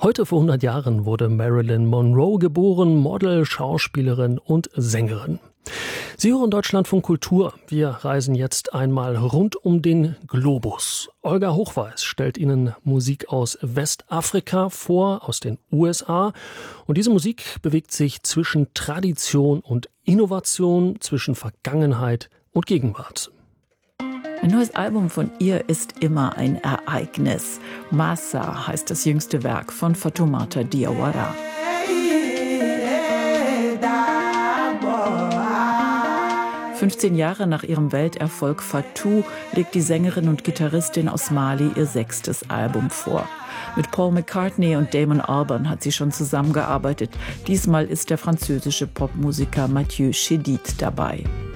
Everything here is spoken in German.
Heute vor 100 Jahren wurde Marilyn Monroe geboren, Model, Schauspielerin und Sängerin. Sie hören Deutschlandfunk Kultur. Wir reisen jetzt einmal rund um den Globus. Olga Hochweis stellt Ihnen Musik aus Westafrika vor, aus den USA. Und diese Musik bewegt sich zwischen Tradition und Innovation, zwischen Vergangenheit und Gegenwart. Ein neues Album von ihr ist immer ein Ereignis. Massa heißt das jüngste Werk von Fatoumata Diawara. 15 Jahre nach ihrem Welterfolg Fatou legt die Sängerin und Gitarristin aus Mali ihr 6. Album vor. Mit Paul McCartney und Damon Albarn hat sie schon zusammengearbeitet. Diesmal ist der französische Popmusiker Mathieu Chédid dabei.